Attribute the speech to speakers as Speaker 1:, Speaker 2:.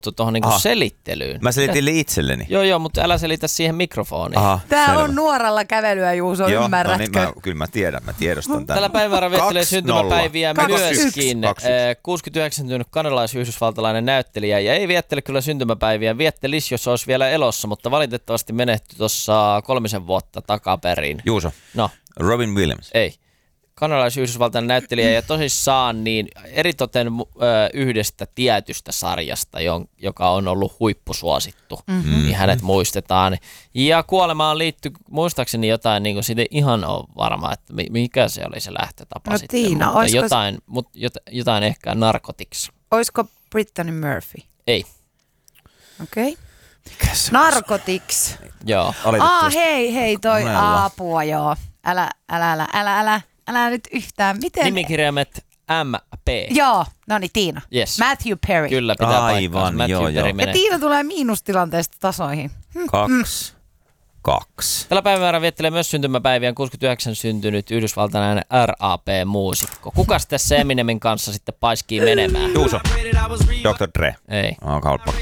Speaker 1: tuohon niinku selittelyyn.
Speaker 2: Mä selitin itselleni.
Speaker 1: Joo, mutta älä selitä siihen mikrofoniin.
Speaker 2: Aha,
Speaker 3: Tää
Speaker 2: selvä.
Speaker 3: on nuoralla kävelyä, Juuso, ymmärrätkö?
Speaker 2: No niin, kyllä mä tiedostan tämän.
Speaker 1: Tällä päivämäärä viettelee
Speaker 2: 2-0.
Speaker 1: syntymäpäiviä
Speaker 3: 2-1.
Speaker 1: myöskin 69 syntynyt kanadalais-yhdysvaltalainen näyttelijä. Ja ei viettele kyllä syntymäpäiviä. Viettelisi, jos olisi vielä elossa, mutta valitettavasti menehtyi tuossa 3 vuotta takaperin.
Speaker 2: Juuso,
Speaker 1: No,
Speaker 2: Robin Williams.
Speaker 1: ei. Kanadalais-yhdysvaltain näyttelijä ja tosissaan niin eritoten yhdestä tietystä sarjasta, joka on ollut huippusuosittu, niin hänet muistetaan. Ja kuolemaan liittyy muistaakseni jotain, niin kuin siitä ihan on varma, että mikä se oli se lähtötapa
Speaker 3: No,
Speaker 1: sitten.
Speaker 3: Tiina,
Speaker 1: Mutta jotain ehkä narkotics.
Speaker 3: Olisiko Brittany Murphy?
Speaker 1: Ei.
Speaker 3: Okei. Narkotics.
Speaker 1: Joo.
Speaker 3: Hei, toi apua, joo. Älä nyt yhtään. Miten?
Speaker 1: Nimikirjaimet MP.
Speaker 3: Joo, no niin, Tiina.
Speaker 1: Yes.
Speaker 3: Matthew Perry.
Speaker 1: Kyllä pitää
Speaker 2: Aivan,
Speaker 1: paikkaansa. Matthew
Speaker 2: joo.
Speaker 1: Perry
Speaker 3: Ja
Speaker 1: menee.
Speaker 3: Tiina tulee miinustilanteesta tasoihin.
Speaker 2: 2.
Speaker 1: Tällä päivämäärä viettelee myös syntymäpäiviä 69 syntynyt yhdysvaltalainen R.A.P.-muusikko. Kukas tässä Eminemin kanssa sitten paiskii menemään?
Speaker 2: Juuso, Dr. Dre.
Speaker 1: Ei.
Speaker 2: Kalppa.